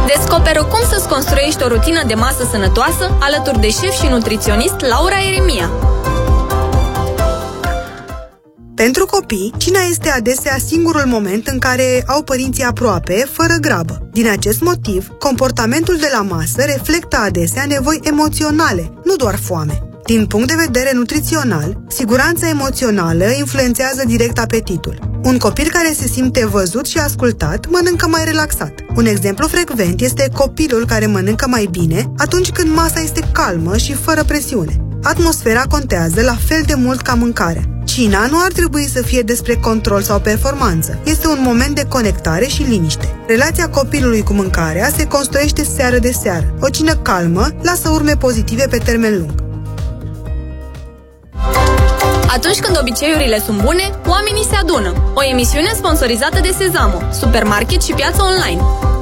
Descoperă cum să-ți construiești o rutină de masă sănătoasă alături de șef și nutriționist Laura Eremia. Pentru copii, cina este adesea singurul moment în care au părinții aproape, fără grabă. Din acest motiv, comportamentul de la masă reflectă adesea nevoi emoționale, nu doar foame. Din punct de vedere nutrițional, siguranța emoțională influențează direct apetitul. Un copil care se simte văzut și ascultat mănâncă mai relaxat. Un exemplu frecvent este copilul care mănâncă mai bine atunci când masa este calmă și fără presiune. Atmosfera contează la fel de mult ca mâncarea. Cina nu ar trebui să fie despre control sau performanță. Este un moment de conectare și liniște. Relația copilului cu mâncarea se construiește seară de seară. O cină calmă lasă urme pozitive pe termen lung. Atunci când obiceiurile sunt bune, oamenii se adună. O emisiune sponsorizată de Sezamo, supermarket și piață online.